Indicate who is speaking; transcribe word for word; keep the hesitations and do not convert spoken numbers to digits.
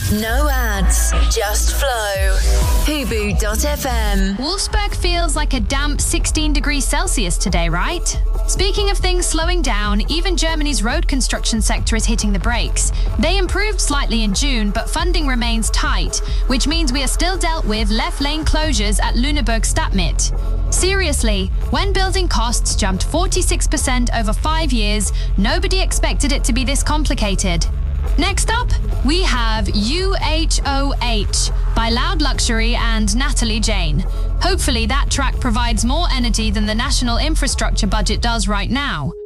Speaker 1: No ads, just flow. Hubu dot f m.
Speaker 2: Wolfsburg feels like a damp sixteen degrees Celsius today, right? Speaking of things slowing down, even Germany's road construction sector is hitting the brakes. They improved slightly in June, but funding remains tight, which means we are still dealt with left lane closures at Lüneburg Stadtmitte. Seriously, when building costs jumped forty-six percent over five years, nobody expected it to be this complicated. Next up, we have U H O H by Loud Luxury and Natalie Jane. Hopefully that track provides more energy than the national infrastructure budget does right now.